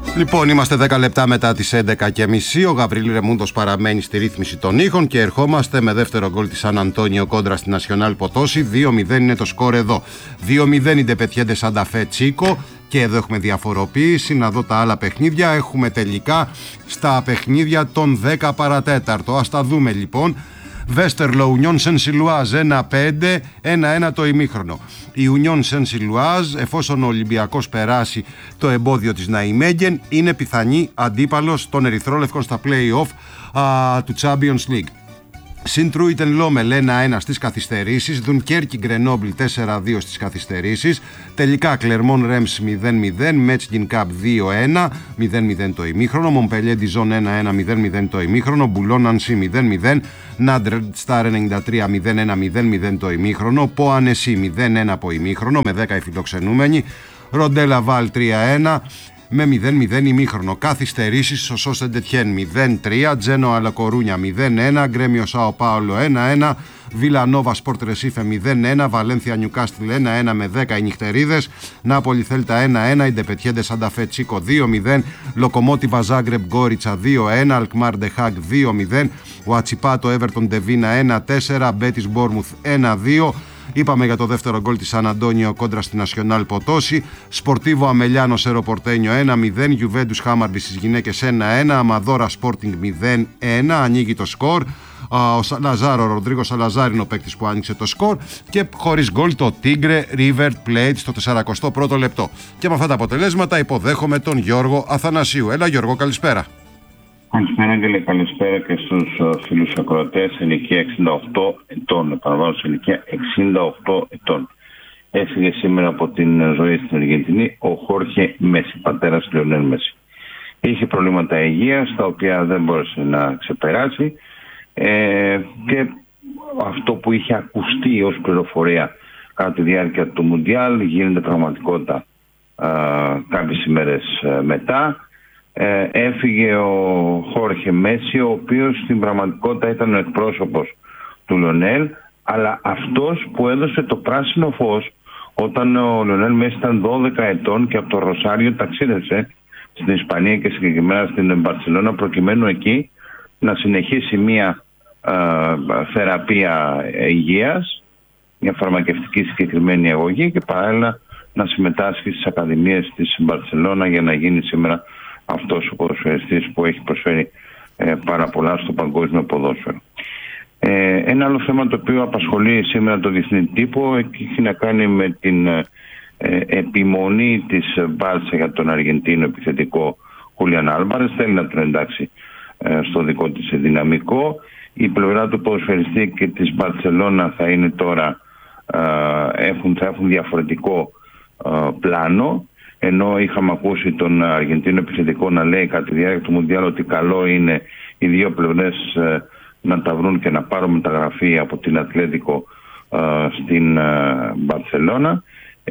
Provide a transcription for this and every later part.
Λοιπόν, είμαστε 10 λεπτά μετά τις 11:30. Ο Γαβρίλ Ρεμούντος παραμένει στη ρύθμιση των ήχων και ερχόμαστε με δεύτερο γκολ της Σαν Αντώνιο κόντρα στην Nacional Ποτόση. 2-0 είναι το σκορ εδώ. 2-0 η Independiente Santa Fe Chico. Και εδώ έχουμε διαφοροποίηση. Να δω τα άλλα παιχνίδια. Έχουμε τελικά στα παιχνίδια των 10 παρατέταρτο. Ας τα δούμε λοιπόν. Βέστερλο Union Saint-Gilloise 1-5, 1-1 το ημίχρονο. Η Union Saint-Gilloise, εφόσον ο Ολυμπιακός περάσει το εμπόδιο της Ναϊμέγγεν, είναι πιθανή αντίπαλος των ερυθρόλευκων στα play-off του Champions League. Συντρούιτεν Λόμελ 1-1 στις καθυστερήσεις, Δουνκέρκι Γκρενόμπλ 4-2 στις καθυστερήσεις, τελικά Κλερμόν Ρέμς 0-0, Μέτς Καπ 2-1, 0-0 το ημίχρονο, Μομπελιέ Ντιζόν 1-1, 0-0 το ημίχρονο, Μπουλόν Ανσί 0-0, Νάντρ Στάρ 93 0-1, 0-0 το ημίχρονο, Πο Ανεσί 0-1 από ημίχρονο με 10 οι φιλοξενούμενοι, Ροντέλα Βάλ 3-1, με 0-0 ημίχρονο. Καθυστερήσεις, ο Σος Εντετιέν 0-3, Τζένο Αλακορούνια 0-1, Γκρέμιο Σάο Πάολο 1-1, Βιλανόβα Σπορτ Ρεσίφε 0-1, Βαλένθια Νιουκάστιλ 1-1 με 10 οι νυχτερίδες, Νάπολη Θέλτα 1-1, Ιντεπετιέντε Σάντα Φε Τσίκο 2-0, Λοκομότιβα Ζάγκρεπ Γκόριτσα 2-1, Αλκμάρ Ντεχάγκ 2-0, Ουατσιπάτο Εύερτον Ντεβίνα 1-4, Μπέτις Μπόρμουθ 1-2. Είπαμε για το δεύτερο γκολ της Σαν Αντώνιο κόντρα στη Nacional Ποτόση. Σπορτίβο Αμελιάνο Αεροπορτένιο 1-0. Γιουβέντους Χάμαρντι στις γυναίκες 1-1. Αμαδόρα Σπόρτινγκ 0-1. Ανοίγει το σκορ. Ο Σαλαζάρο, ο Ροντρίγο Σαλαζάρ είναι ο παίκτης που άνοιξε το σκορ. Και χωρίς γκολ το Tigre River Plate στο 41ο λεπτό. Και με αυτά τα αποτελέσματα υποδέχομαι τον Γιώργο Αθανασίου. Έλα Γιώργο, καλησπέρα. Καλησπέρα και καλησπέρα και στους φίλους ακροατές σε ηλικία 68 ετών. Επαναλαμβάνω, σε ηλικία 68 ετών. Έφυγε σήμερα από την ζωή στην Αργεντινή ο Χόρχε Μέση, πατέρας του Λιονέλ Μέση. Είχε προβλήματα υγείας τα οποία δεν μπόρεσε να ξεπεράσει και αυτό που είχε ακουστεί ως πληροφορία κατά τη διάρκεια του Μουντιάλ γίνεται πραγματικότητα κάποιες ημέρες μετά. Έφυγε ο Χόρχε Μέση, ο οποίος στην πραγματικότητα ήταν ο εκπρόσωπος του Λιονέλ, αλλά αυτός που έδωσε το πράσινο φως όταν ο Λιονέλ Μέση ήταν 12 ετών και από το Ροσάριο ταξίδευσε στην Ισπανία και συγκεκριμένα στην Μπαρσελόνα προκειμένου εκεί να συνεχίσει μια θεραπεία υγείας, μια φαρμακευτική συγκεκριμένη αγωγή και παράλληλα να συμμετάσχει στις ακαδημίες της Μπαρσελόνα για να γίνει σήμερα αυτός ο ποδοσφαιριστής που έχει προσφέρει πάρα πολλά στο παγκόσμιο ποδόσφαιρο. Ένα άλλο θέμα το οποίο απασχολεί σήμερα το διεθνή τύπο έχει να κάνει με την επιμονή της Μπάρσα για τον Αργεντίνο επιθετικό Χούλιαν Άλβαρες. Θέλει να τον εντάξει στο δικό της δυναμικό. Η πλευρά του ποδοσφαιριστή και της Μπαρσελόνα θα είναι τώρα θα έχουν διαφορετικό πλάνο. Ενώ είχαμε ακούσει τον Αργεντίνο επιθετικό να λέει κατά τη διάρκεια του Μουντιάλ ότι καλό είναι οι δύο πλευρές να τα βρουν και να πάρουν μεταγραφή από την Ατλέτικο στην Μπαρσελόνα.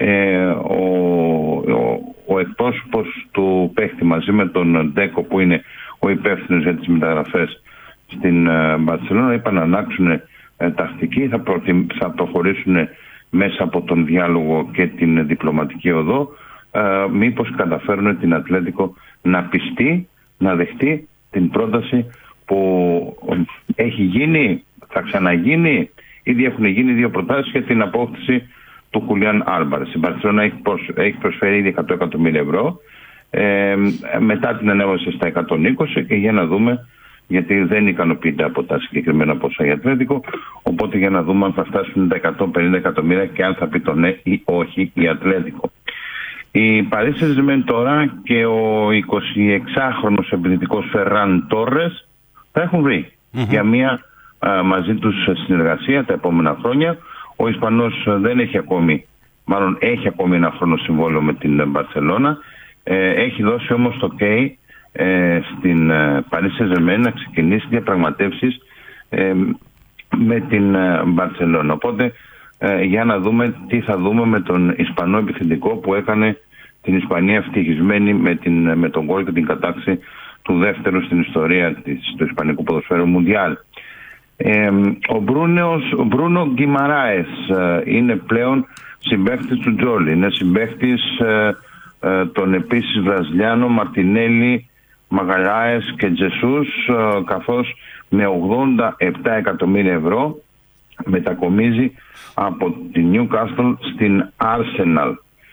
Ο εκπρόσωπος του παίχτη μαζί με τον Ντέκο που είναι ο υπεύθυνος για τις μεταγραφές στην Μπαρσελόνα είπαν να αλλάξουν τακτική, θα προχωρήσουν μέσα από τον διάλογο και την διπλωματική οδό. Μήπως καταφέρουν την Ατλέτικο να πιστεί, να δεχτεί την πρόταση που έχει γίνει, θα ξαναγίνει. Ήδη έχουν γίνει δύο προτάσεις για την απόκτηση του Χουλιάν Άλβαρες. Η Μπαρσελόνα έχει προσφέρει ήδη 100 εκατομμύρια ευρώ, μετά την ανέβασε στα 120 και για να δούμε, γιατί δεν ικανοποιείται από τα συγκεκριμένα ποσά η Ατλέτικο, οπότε για να δούμε αν θα φτάσουν τα 150 εκατομμύρια και αν θα πει το ναι ή όχι η Ατλέτικο. Η Paris Saint-Germain τώρα και ο 26χρονος επιθετικός Φεράν Τόρες θα έχουν βρει για μια μαζί τους συνεργασία τα επόμενα χρόνια. Ο Ισπανός δεν έχει ακόμη, μάλλον έχει ακόμη ένα χρόνο συμβόλαιο με την Μπαρσελόνα. Έχει δώσει όμως το OK στην Paris Saint-Germain να ξεκινήσει διαπραγματεύσεις με την Μπαρσελόνα. Οπότε για να δούμε τι θα δούμε με τον Ισπανό επιθετικό που έκανε την Ισπανία ευτυχισμένη με τον γκολ και την κατάξη του δεύτερου στην ιστορία του Ισπανικού ποδοσφαίρου Μουντιάλ. Ο Μπρούνο Γκιμαράες είναι πλέον συμπαίκτης του Τζόλι. Είναι συμπαίκτης τον επίσης Βραζιλιάνο Μαρτινέλη, Μαγαλάες και Τζεσούς, καθώς με 87 εκατομμύρια ευρώ μετακομίζει από τη Newcastle στην Arsenal.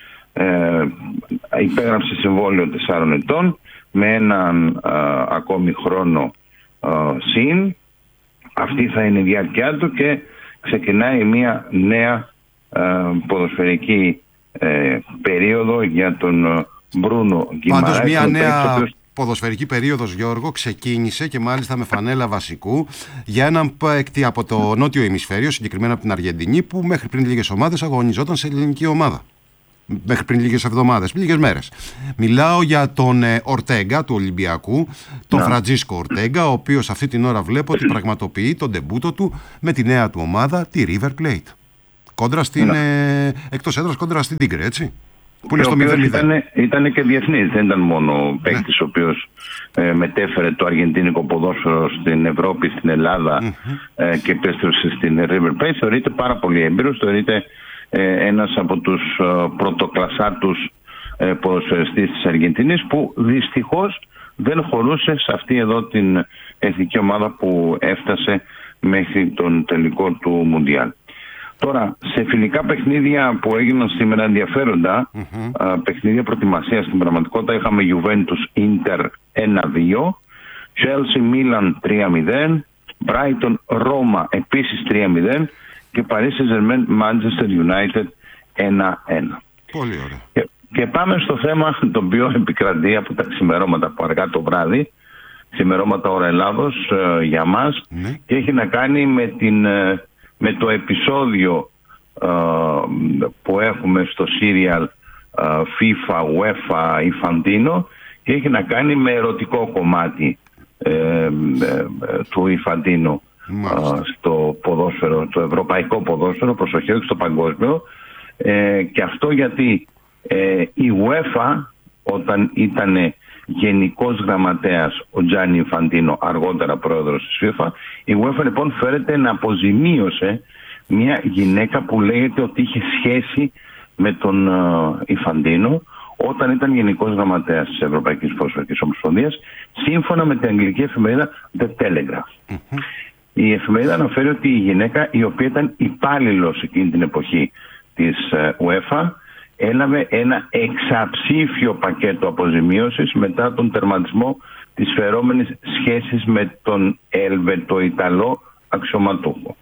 Υπέγραψε συμβόλαιο 4 ετών με έναν ακόμη χρόνο συν. Αυτή θα είναι η διάρκεια του και ξεκινάει μια νέα ποδοσφαιρική περίοδο για τον Μπρούνο Γκιμαράες. Πάντως μια νέα ποδοσφαιρική περίοδος, Γιώργο, ξεκίνησε και μάλιστα με φανέλα βασικού για έναν παίκτη από το νότιο ημισφαίριο, συγκεκριμένα από την Αργεντινή, που μέχρι πριν λίγες ομάδες αγωνιζόταν σε ελληνική ομάδα. Μέχρι πριν λίγες εβδομάδες, λίγες μέρες. Μιλάω για τον Ορτέγκα του Ολυμπιακού, τον Φραντζίσκο Ορτέγκα, ο οποίος αυτή την ώρα βλέπω ότι πραγματοποιεί τον ντεμπούτο του με τη νέα του ομάδα, τη River Plate. Κόντρα στην, εκτός έδρας, κόντρα στην Τίγκρε, έτσι. Που είναι στο 0-0. Ήταν και διεθνής, δεν ήταν μόνο παίκτης ο οποίος μετέφερε το αργεντίνικο ποδόσφαιρο στην Ευρώπη, στην Ελλάδα και επέστρεψε στην River Plate. Θεωρείται πάρα πολύ έμπειρος, θεωρείται ένας από τους πρωτοκλασσάτους ποδοσφαιριστής της Αργεντινής, που δυστυχώς δεν χωρούσε σε αυτή εδώ την εθνική ομάδα που έφτασε μέχρι τον τελικό του Μουντιάλ. Τώρα, σε φιλικά παιχνίδια που έγιναν σήμερα ενδιαφέροντα, παιχνίδια προετοιμασίας στην πραγματικότητα, είχαμε Juventus Inter 1-2, Chelsea Milan 3-0, Brighton Roma επίσης 3-0 και Paris Saint-Germain Manchester United 1-1. Πολύ ωραία. Και πάμε στο θέμα το οποίο επικρατεί από τα ξημερώματα από αργά το βράδυ, ξημερώματα ώρα Ελλάδος για μας, και έχει να κάνει με το επεισόδιο που έχουμε στο serial FIFA, UEFA, Infantino, και έχει να κάνει με ερωτικό κομμάτι του Infantino στο ποδόσφαιρο, το ευρωπαϊκό ποδόσφαιρο, προσοχή, όχι στο παγκόσμιο. Και αυτό γιατί η UEFA, όταν ήταν γενικός γραμματέας ο Τζάνι Ινφαντίνο, αργότερα πρόεδρος της FIFA, η UEFA λοιπόν φέρεται να αποζημίωσε μια γυναίκα που λέγεται ότι είχε σχέση με τον Ινφαντίνο όταν ήταν γενικός γραμματέας της Ευρωπαϊκής Ποδοσφαιρικής Ομοσπονδίας, σύμφωνα με την αγγλική εφημερίδα The Telegraph. Η εφημερίδα αναφέρει ότι η γυναίκα, η οποία ήταν υπάλληλος εκείνη την εποχή της UEFA, έλαβε ένα εξαψήφιο πακέτο αποζημίωσης μετά τον τερματισμό της φερόμενης σχέσης με τον Ελβετοϊταλό αξιωματούχο.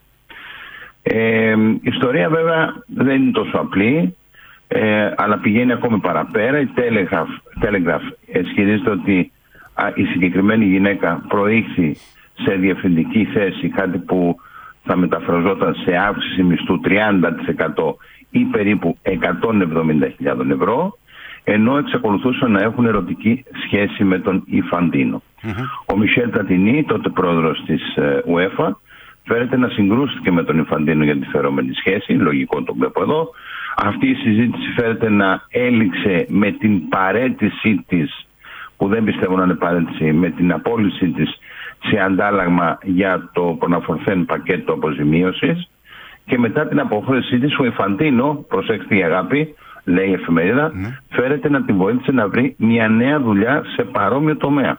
Η ιστορία βέβαια δεν είναι τόσο απλή, αλλά πηγαίνει ακόμη παραπέρα. Η Telegraph ισχυρίζεται ότι η συγκεκριμένη γυναίκα προήχθη σε διευθυντική θέση, κάτι που θα μεταφραζόταν σε αύξηση μισθού 30% ή περίπου 170.000 ευρώ, ενώ εξακολουθούσαν να έχουν ερωτική σχέση με τον Ινφαντίνο. Ο Μισελ Πλατινί, τότε πρόεδρος της UEFA, φέρεται να συγκρούστηκε με τον Ινφαντίνο για τη φερόμενη σχέση, λογικό το βλέπω εδώ. Αυτή η συζήτηση φέρεται να έληξε με την παρέτησή της, που δεν πιστεύω να είναι παρέτηση, με την απόλυσή της σε αντάλλαγμα για το προναφορθέν πακέτο αποζημίωσης, και μετά την αποχώρησή της ο Ινφαντίνο, προσέξτε η αγάπη, λέει η εφημερίδα, φέρεται να την βοήθησε να βρει μια νέα δουλειά σε παρόμοιο τομέα.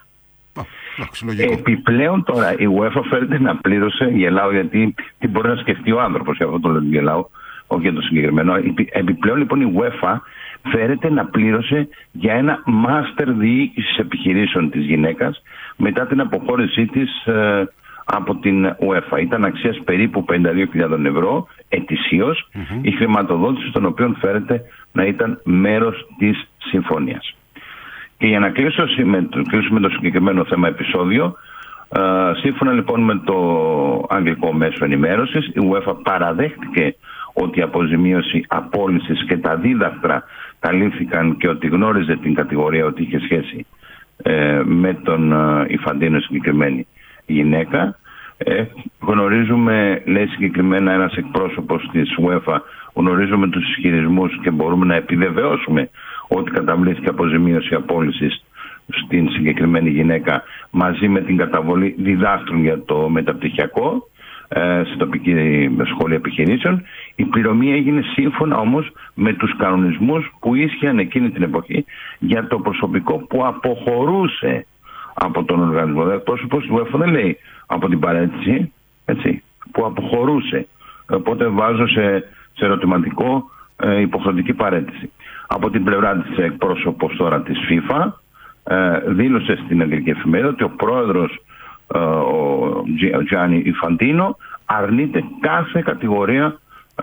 Επιπλέον τώρα η UEFA φέρεται να πλήρωσε, γελάω γιατί τι μπορεί να σκεφτεί ο άνθρωπος, για αυτό το λέω γελάω, όχι για το συγκεκριμένο. Επιπλέον λοιπόν η UEFA φέρεται να πλήρωσε για ένα μάστερ διοίκησης επιχειρήσεων της γυναίκας μετά την αποχώρησή της από την UEFA. Ήταν αξίας περίπου 52.000 ευρώ ετησίως, η χρηματοδότηση των οποίων φέρεται να ήταν μέρος της συμφωνίας. Και για να κλείσουμε το συγκεκριμένο θέμα επεισόδιο, σύμφωνα λοιπόν με το αγγλικό μέσο ενημέρωσης, η UEFA παραδέχτηκε ότι η αποζημίωση απόλυσης και τα δίδακτρα καλύφθηκαν και ότι γνώριζε την κατηγορία ότι είχε σχέση με τον Ινφαντίνο συγκεκριμένη γυναίκα. Γνωρίζουμε, λέει συγκεκριμένα ένας εκπρόσωπος της UEFA, γνωρίζουμε τους ισχυρισμούς και μπορούμε να επιβεβαιώσουμε ότι καταβλήθηκε αποζημίωση απόλυσης στην συγκεκριμένη γυναίκα μαζί με την καταβολή διδάκτρων για το μεταπτυχιακό. σε τοπική σχολή επιχειρήσεων. Η πληρωμή έγινε σύμφωνα όμως με τους κανονισμούς που ίσχυαν εκείνη την εποχή για το προσωπικό που αποχωρούσε από τον οργανισμό. Δηλαδή, πρόσωπος του UEFA δεν λέει από την παρέτηση, έτσι, που αποχωρούσε. Οπότε βάζω σε ερωτηματικό υποχρεωτική παρέτηση. Από την πλευρά της εκπρόσωπος τώρα της FIFA δήλωσε στην αγγλική εφημερίδα ότι ο πρόεδρος ο Gianni Infantino αρνείται κάθε κατηγορία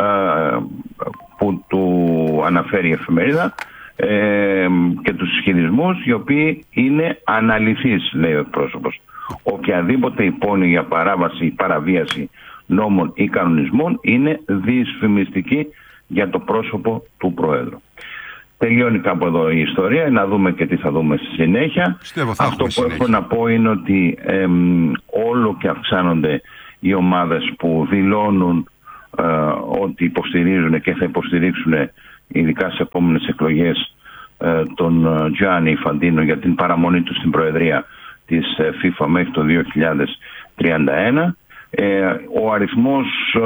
που του αναφέρει η εφημερίδα και τους ισχυρισμούς οι οποίοι είναι αναλυθείς, λέει ο εκπρόσωπος. Οποιαδήποτε υπόνοια για παράβαση ή παραβίαση νόμων ή κανονισμών είναι δυσφημιστική για το πρόσωπο του Προέδρου. Τελειώνει κάπου εδώ η ιστορία, να δούμε και τι θα δούμε στη συνέχεια. Αυτό που έχω να πω είναι ότι όλο και αυξάνονται οι ομάδες που δηλώνουν ότι υποστηρίζουν και θα υποστηρίξουν ειδικά σε επόμενες εκλογές τον Gianni Infantino για την παραμονή του στην Προεδρία της FIFA μέχρι το 2031. Ο αριθμός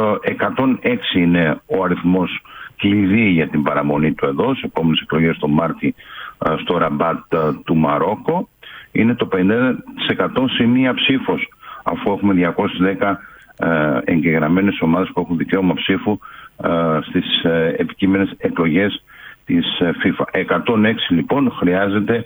106 είναι ο αριθμός κλειδί για την παραμονή του εδώ, σε επόμενες εκλογές τον Μάρτι στο Ραμπάτ του Μαρόκο. Είναι το 50% σε μία ψήφος, αφού έχουμε 210 εγγεγραμμένες ομάδες που έχουν δικαίωμα ψήφου στις επικείμενες εκλογές της FIFA. 106 λοιπόν χρειάζεται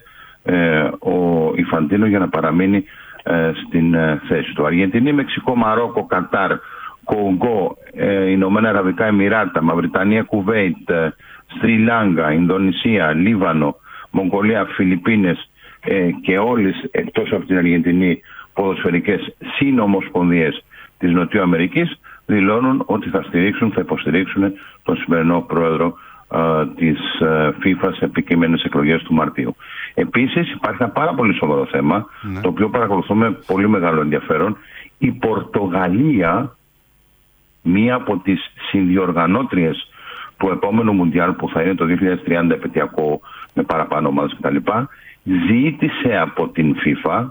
ο Infantino για να παραμείνει στην θέση του. Αργεντινή, Μεξικό, Μαρόκο, Κατάρ, Κονγκό, Ηνωμένα Αραβικά Εμιράτα, Μαυριτανία, Κουβέιτ, Σρι Λάγκα, Ινδονησία, Λίβανο, Μογγολία, Φιλιππίνες και όλες εκτός από την Αργεντινή ποδοσφαιρικές συνομοσπονδίες της Νοτιού Αμερικής δηλώνουν ότι θα υποστηρίξουν τον σημερινό πρόεδρο της FIFA σε επικείμενες εκλογές του Μαρτίου. Επίσης υπάρχει ένα πάρα πολύ σοβαρό θέμα, το οποίο παρακολουθούμε πολύ μεγάλο ενδιαφέρον. Η Πορτογαλία, μία από τις συνδιοργανώτριες του επόμενου Μουντιάλ που θα είναι το 2030 επαιτειακό με παραπάνω ομάδες κτλ., ζήτησε από την FIFA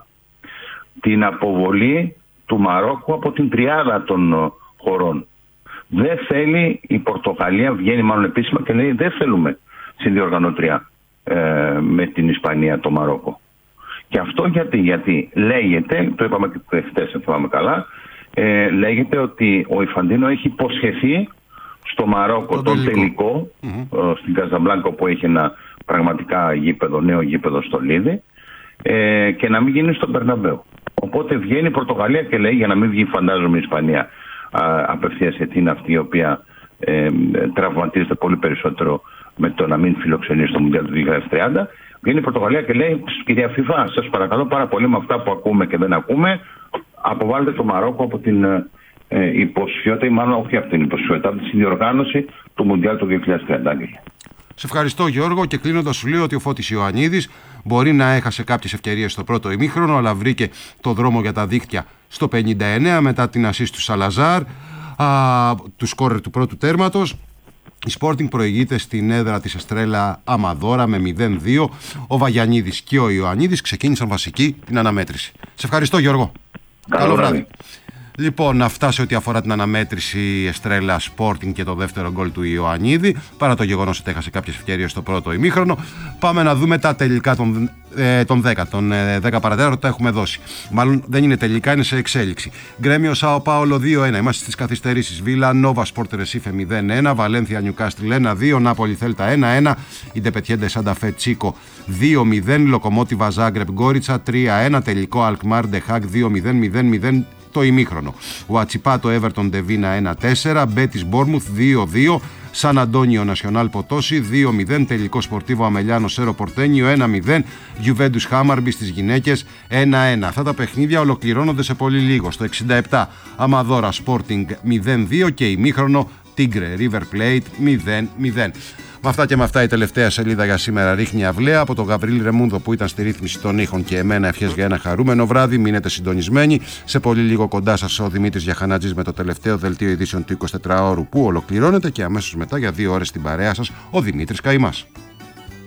την αποβολή του Μαρόκου από την τριάδα των χωρών. Δεν θέλει η Πορτογαλία, βγαίνει μάλλον επίσημα και λέει δεν θέλουμε συνδιοργανώτρια με την Ισπανία το Μαρόκο. Και αυτό γιατί λέγεται, το είπαμε και χθες, αν θυμάμαι καλά, λέγεται ότι ο Infantino έχει υποσχεθεί στο Μαρόκο τον τελικό, στην Καζαμπλάνκα, που έχει ένα πραγματικά γήπεδο, νέο γήπεδο στο Λίδι, και να μην γίνει στον Μπερναμπέου. Οπότε βγαίνει η Πορτογαλία και λέει, για να μην βγει φαντάζομαι η Ισπανία απευθείας, γιατί είναι αυτή η οποία τραυματίζεται πολύ περισσότερο με το να μην φιλοξενεί στο Μουντιάλ του 2030. Βγαίνει η Πορτογαλία και λέει, κυρία FIFA, σας παρακαλώ πάρα πολύ, με αυτά που ακούμε και δεν ακούμε, αποβάλλετε το Μαρόκο από την υποσχέτα, ή μάλλον όχι από την υποσχέτα, από τη συνδιοργάνωση του Μουντιάλ του 2030. Σε ευχαριστώ, Γιώργο, και κλείνοντας σου λέω ότι ο Φώτης Ιωαννίδης μπορεί να έχασε κάποιες ευκαιρίες στο πρώτο ημίχρονο, αλλά βρήκε το δρόμο για τα δίχτυα στο 59 μετά την ασίστ του Σαλαζάρ, του σκόρερ του πρώτου τέρματος. Η Sporting προηγείται στην έδρα της Εστρέλα Αμαδόρα με 0-2. Ο Βαγιαννίδης και ο Ιωαννίδης ξεκίνησαν βασική την αναμέτρηση. Σε ευχαριστώ, Γιώργο. Καλό βράδυ. Λοιπόν, να φτάσει ό,τι αφορά την αναμέτρηση Εστρέλα Sporting και το δεύτερο γκολ του Ιωαννίδη, παρά το γεγονός ότι έχασε κάποιες ευκαιρίες στο πρώτο ημίχρονο. Πάμε να δούμε τα τελικά των 10. Τον 10 παρατέταρτο τα έχουμε δώσει. Μάλλον δεν είναι τελικά, είναι σε εξέλιξη. Γκρέμιο Σάο Πάολο 2-1. Είμαστε στις καθυστερήσεις. Βίλα Νόβα Σπορτ Ρεσίφε 0-1. Βαλένθια Νιουκάστιλ 1-2. Νάπολη Θέλτα 1-1. Ιντεπετιέντε Σανταφέ Τσίκο 2-0. Λοκομότιβα Ζάγκρεπ Γκόριτσα 3-1. Τελικό Αλκμάρ Ντεχάκ 2-0-0-0. Το ημίχρονο. Ο Ατσιπάτο Everton Ντεβίνα 1-4, Μπέτις Μπόρμουθ 2-2, Σαν Αντώνιο Νασιονάλ Ποτόση 2-0, τελικό Σπορτίβο Αμελιάνο Σέρο Πορτένιο 1-0, Γιουβέντους Χάμαρμπι στις γυναίκες 1-1. Αυτά τα παιχνίδια ολοκληρώνονται σε πολύ λίγο. Στο 67 Αμαδόρα Sporting 0-2 και ημίχρονο Τίγκρε River Plate 0-0. Με αυτά και με αυτά η τελευταία σελίδα για σήμερα ρίχνει αυλαία. Από τον Γαβρίλη Ρεμούνδο που ήταν στη ρύθμιση των ήχων και εμένα, ευχές για ένα χαρούμενο βράδυ. Μείνετε συντονισμένοι. Σε πολύ λίγο κοντά σας ο Δημήτρης Γιαχανάτζης με το τελευταίο δελτίο ειδήσεων του 24ωρου που ολοκληρώνεται, και αμέσως μετά για 2 ώρες στην παρέα σας ο Δημήτρης Καημάς.